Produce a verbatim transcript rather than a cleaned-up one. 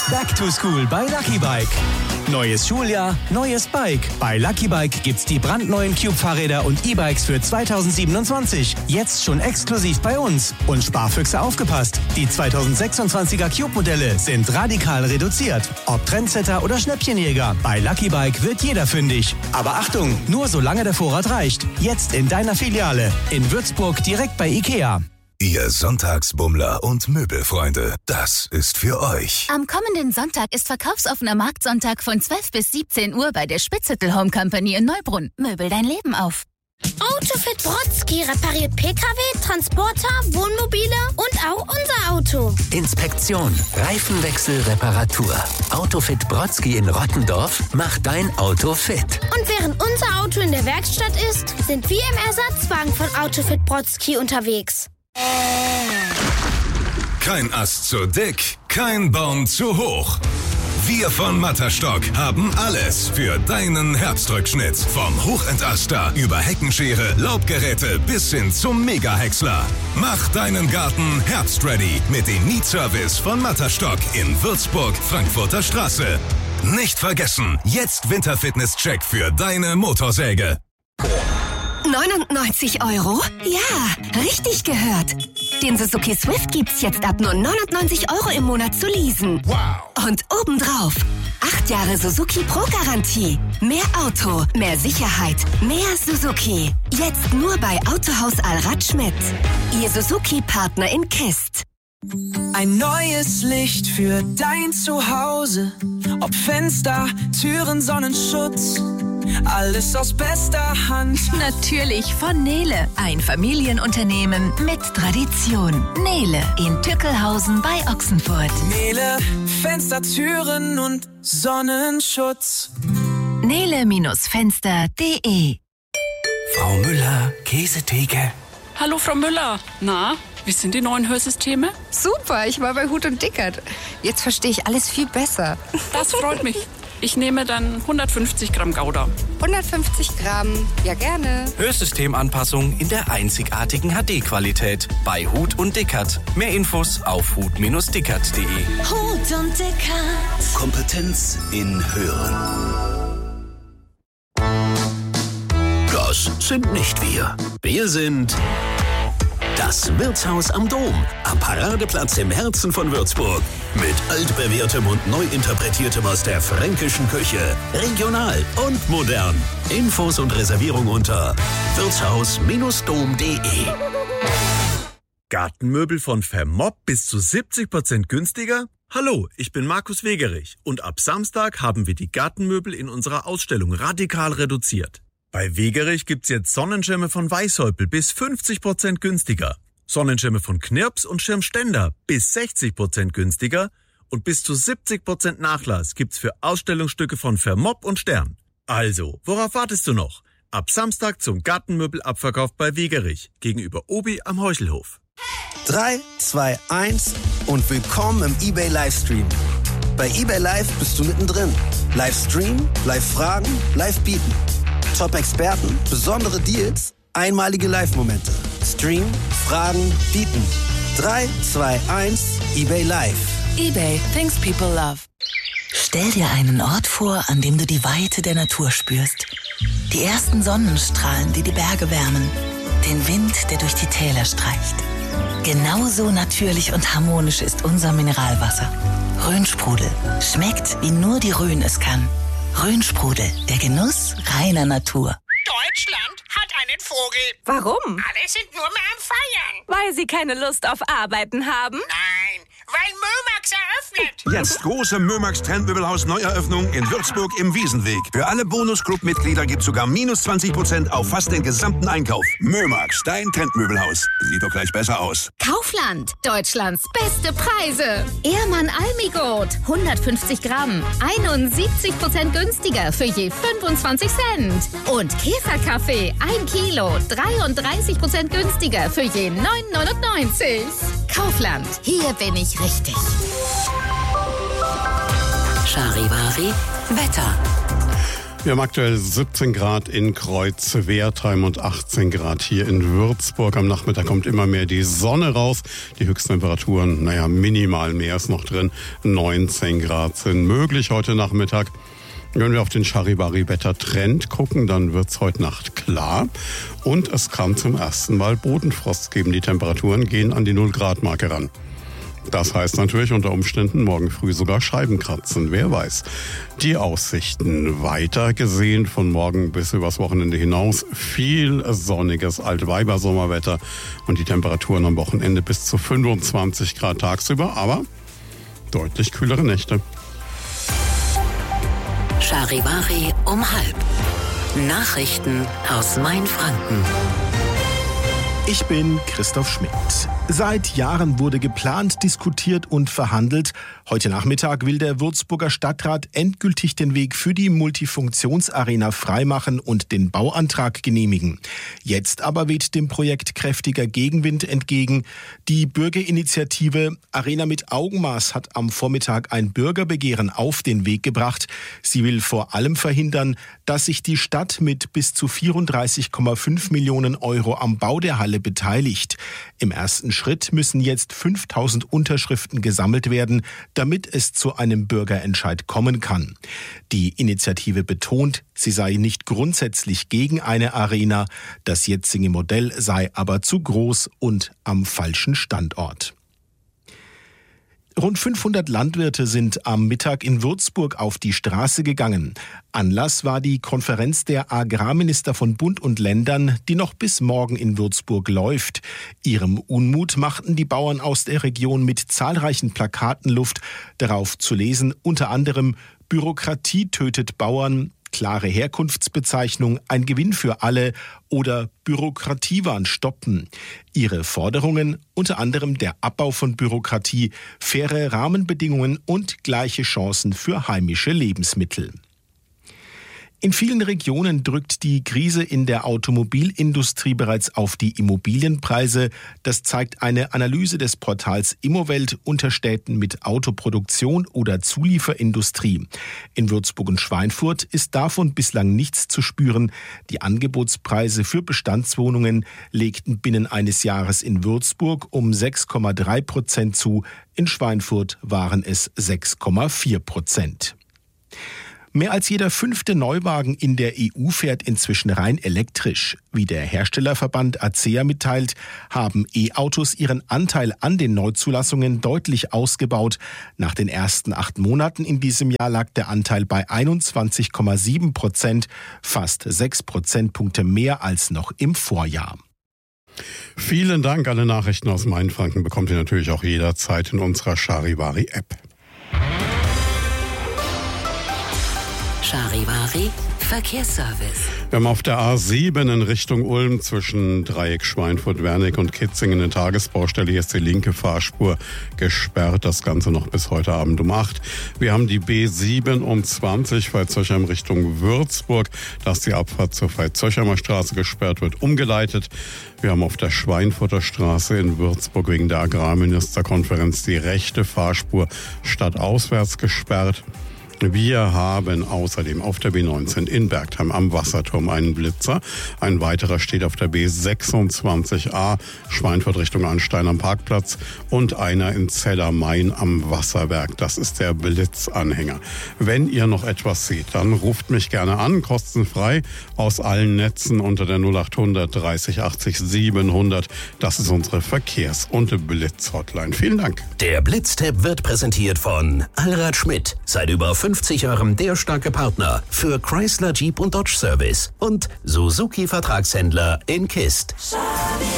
Back to School bei Lucky Bike. Neues Schuljahr, neues Bike. Bei Lucky Bike gibt's die brandneuen Cube-Fahrräder und E-Bikes für zweitausendsiebenundzwanzig. Jetzt schon exklusiv bei uns. Und Sparfüchse aufgepasst. Die zweitausendsechsundzwanziger Cube-Modelle sind radikal reduziert. Ob Trendsetter oder Schnäppchenjäger, bei Lucky Bike wird jeder fündig. Aber Achtung, nur solange der Vorrat reicht. Jetzt in deiner Filiale. In Würzburg direkt bei Ikea. Ihr Sonntagsbummler und Möbelfreunde, das ist für euch. Am kommenden Sonntag ist verkaufsoffener Marktsonntag von zwölf bis siebzehn Uhr bei der Spitzhüttel Home Company in Neubrunn. Möbel dein Leben auf. Autofit Brodsky repariert P K W, Transporter, Wohnmobile und auch unser Auto. Inspektion, Reifenwechsel, Reparatur. Autofit Brodsky in Rottendorf macht dein Auto fit. Und während unser Auto in der Werkstatt ist, sind wir im Ersatzwagen von Autofit Brodsky unterwegs. Kein Ast zu dick, kein Baum zu hoch. Wir von Matterstock haben alles für deinen Herzdrückschnitt. Vom Hochentaster über Heckenschere, Laubgeräte bis hin zum Mega-Häcksler. Mach deinen Garten herbstready mit dem Mietservice von Matterstock in Würzburg, Frankfurter Straße. Nicht vergessen, jetzt Winterfitness-Check für deine Motorsäge. neunundneunzig Euro? Ja, richtig gehört. Den Suzuki Swift gibt's jetzt ab nur neunundneunzig Euro im Monat zu leasen. Wow. Und obendrauf acht Jahre Suzuki Pro-Garantie. Mehr Auto, mehr Sicherheit, mehr Suzuki. Jetzt nur bei Autohaus Allrad Schmidt. Ihr Suzuki-Partner in Kist. Ein neues Licht für dein Zuhause. Ob Fenster, Türen, Sonnenschutz. Alles aus bester Hand. Natürlich von Nele. Ein Familienunternehmen mit Tradition. Nele in Tückelhausen bei Ochsenfurt. Nele, Fenster, Türen und Sonnenschutz. Nele Fenster punkt de. Frau Müller, Käsetheke. Hallo Frau Müller. Na, wie sind die neuen Hörsysteme? Super, ich war bei Hut und Dickert. Jetzt verstehe ich alles viel besser. Das freut mich. Ich nehme dann hundertfünfzig Gramm Gouda. hundertfünfzig Gramm, ja gerne. Hörsystemanpassung in der einzigartigen H D-Qualität bei Hut und Dickert. Mehr Infos auf hut Bindestrich dickert punkt de. Hut und Dickert. Kompetenz in Hören. Das sind nicht wir. Wir sind das Wirtshaus am Dom, am Paradeplatz im Herzen von Würzburg. Mit altbewährtem und neu interpretiertem aus der fränkischen Küche. Regional und modern. Infos und Reservierung unter wirtshaus Bindestrich dom punkt de. Gartenmöbel von Vermopp bis zu siebzig Prozent günstiger? Hallo, ich bin Markus Wegerich und ab Samstag haben wir die Gartenmöbel in unserer Ausstellung radikal reduziert. Bei Wegerich gibt's jetzt Sonnenschirme von Weißhäupl bis fünfzig Prozent günstiger, Sonnenschirme von Knirps und Schirmständer bis sechzig Prozent günstiger und bis zu siebzig Prozent Nachlass gibt's für Ausstellungsstücke von Vermopp und Stern. Also, worauf wartest du noch? Ab Samstag zum Gartenmöbelabverkauf bei Wegerich gegenüber Obi am Heuchelhof. drei, zwei, eins und willkommen im eBay Livestream. Bei eBay Live bist du mittendrin. Livestream, Live-Fragen, Live-Bieten. Top-Experten, besondere Deals, einmalige Live-Momente. Stream, Fragen, bieten. drei, zwei, eins, eBay Live. eBay, things people love. Stell dir einen Ort vor, an dem du die Weite der Natur spürst. Die ersten Sonnenstrahlen, die die Berge wärmen. Den Wind, der durch die Täler streicht. Genauso natürlich und harmonisch ist unser Mineralwasser. Rhönsprudel. Schmeckt, wie nur die Rhön es kann. Rhönsprudel, der Genuss reiner Natur. Deutschland hat einen Vogel. Warum? Alle sind nur mehr am Feiern. Weil sie keine Lust auf Arbeiten haben? Nein, weil Mömax eröffnet. Jetzt große Mömax Trendmöbelhaus Neueröffnung in Würzburg im Wiesenweg. Für alle Bonus-Club-Mitglieder gibt's sogar minus zwanzig Prozent auf fast den gesamten Einkauf. Mömax, dein Trendmöbelhaus. Sieht doch gleich besser aus. Kaufland, Deutschlands beste Preise. Ehrmann Almigold, hundertfünfzig Gramm, einundsiebzig Prozent günstiger für je fünfundzwanzig Cent. Und Käferkaffee, ein Kilo, dreiunddreißig Prozent günstiger für je neun neunundneunzig. Kaufland, hier bin ich richtig. Charivari Wetter. Wir haben aktuell siebzehn Grad in Kreuz-Wertheim und achtzehn Grad hier in Würzburg. Am Nachmittag kommt immer mehr die Sonne raus. Die Höchsttemperaturen, naja, minimal mehr ist noch drin. neunzehn Grad sind möglich heute Nachmittag. Wenn wir auf den Charivari-Wetter-Trend gucken, dann wird es heute Nacht klar. Und es kann zum ersten Mal Bodenfrost geben. Die Temperaturen gehen an die null-Grad-Marke ran. Das heißt natürlich unter Umständen morgen früh sogar Scheiben kratzen, wer weiß. Die Aussichten weiter gesehen von morgen bis übers Wochenende hinaus. Viel sonniges Altweiber-Sommerwetter und die Temperaturen am Wochenende bis zu fünfundzwanzig Grad tagsüber, aber deutlich kühlere Nächte. Charivari um halb. Nachrichten aus Mainfranken. Ich bin Christoph Schmidt. Seit Jahren wurde geplant, diskutiert und verhandelt. Heute Nachmittag will der Würzburger Stadtrat endgültig den Weg für die Multifunktionsarena freimachen und den Bauantrag genehmigen. Jetzt aber weht dem Projekt kräftiger Gegenwind entgegen. Die Bürgerinitiative Arena mit Augenmaß hat am Vormittag ein Bürgerbegehren auf den Weg gebracht. Sie will vor allem verhindern, dass sich die Stadt mit bis zu vierunddreißig Komma fünf Millionen Euro am Bau der Halle beteiligt. Im ersten Schritt müssen jetzt fünftausend Unterschriften gesammelt werden, damit es zu einem Bürgerentscheid kommen kann. Die Initiative betont, sie sei nicht grundsätzlich gegen eine Arena, das jetzige Modell sei aber zu groß und am falschen Standort. Rund fünfhundert Landwirte sind am Mittag in Würzburg auf die Straße gegangen. Anlass war die Konferenz der Agrarminister von Bund und Ländern, die noch bis morgen in Würzburg läuft. Ihrem Unmut machten die Bauern aus der Region mit zahlreichen Plakaten Luft. Darauf zu lesen unter anderem: Bürokratie tötet Bauern, klare Herkunftsbezeichnung, ein Gewinn für alle oder Bürokratiewahn stoppen. Ihre Forderungen, unter anderem der Abbau von Bürokratie, faire Rahmenbedingungen und gleiche Chancen für heimische Lebensmittel. In vielen Regionen drückt die Krise in der Automobilindustrie bereits auf die Immobilienpreise. Das zeigt eine Analyse des Portals Immowelt unter Städten mit Autoproduktion oder Zulieferindustrie. In Würzburg und Schweinfurt ist davon bislang nichts zu spüren. Die Angebotspreise für Bestandswohnungen legten binnen eines Jahres in Würzburg um sechs Komma drei Prozent zu. In Schweinfurt waren es sechs Komma vier Prozent. Mehr als jeder fünfte Neuwagen in der E U fährt inzwischen rein elektrisch. Wie der Herstellerverband A C E A mitteilt, haben E-Autos ihren Anteil an den Neuzulassungen deutlich ausgebaut. Nach den ersten acht Monaten in diesem Jahr lag der Anteil bei einundzwanzig Komma sieben Prozent, fast sechs Prozentpunkte mehr als noch im Vorjahr. Vielen Dank. Alle Nachrichten aus Mainfranken bekommt ihr natürlich auch jederzeit in unserer Charivari-App. Charivari Verkehrsservice. Wir haben auf der A sieben in Richtung Ulm zwischen Dreieck Schweinfurt-Wernig und Kitzingen eine Tagesbaustelle. Hier ist die linke Fahrspur gesperrt. Das Ganze noch bis heute Abend um acht. Wir haben die B siebenundzwanzig Veitshöchheim Richtung Würzburg. Da ist die Abfahrt zur Veitshöchheimer Straße gesperrt, wird umgeleitet. Wir haben auf der Schweinfurter Straße in Würzburg wegen der Agrarministerkonferenz die rechte Fahrspur stadtauswärts gesperrt. Wir haben außerdem auf der B neunzehn in Bergheim am Wasserturm einen Blitzer. Ein weiterer steht auf der B sechsundzwanzig a Schweinfurt Richtung Anstein am Parkplatz und einer in Zellermain am Wasserwerk. Das ist der Blitzanhänger. Wenn ihr noch etwas seht, dann ruft mich gerne an, kostenfrei aus allen Netzen unter der null achthundert dreißig achtzig siebenhundert. Das ist unsere Verkehrs- und Blitz-Hotline. Vielen Dank. Der Blitztipp wird präsentiert von Allrad Schmidt. Seit über fünfzig Jahren der starke Partner für Chrysler, Jeep und Dodge Service und Suzuki Vertragshändler in Kist.